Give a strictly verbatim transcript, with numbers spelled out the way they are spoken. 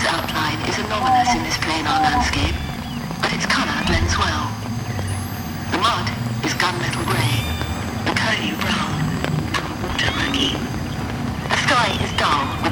outline is anomalous in this planar landscape, but its colour blends well. The mud is gunmetal grey, the curlew brown, and water murky. The sky is dull,